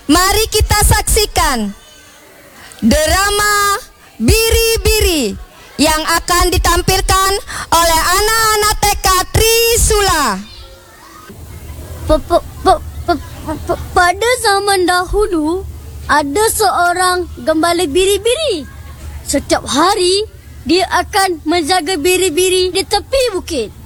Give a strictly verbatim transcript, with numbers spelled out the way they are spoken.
Mari kita saksikan drama Biri-Biri yang akan ditampilkan oleh anak-anak T K Trisula. Pada zaman dahulu, ada seorang gembala biri-biri. Setiap hari, dia akan menjaga biri-biri di tepi bukit.